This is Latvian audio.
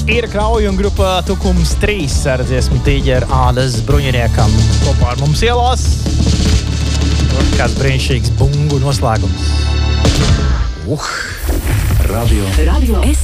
Ir Krauja un grupa Tukums 3 ar dziesmu Tīģeru ādas bruņiniekam kopā ar mums ielās. Kāds brīnišķīgs bungu noslēgums. Radio